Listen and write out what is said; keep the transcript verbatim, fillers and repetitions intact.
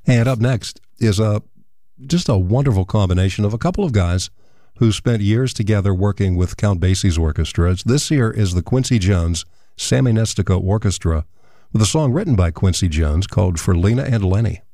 And up next is a just a wonderful combination of a couple of guys who spent years together working with Count Basie's orchestra. This here is the Quincy Jones Sammy Nestico Orchestra with a song written by Quincy Jones called For Lena and Lenny.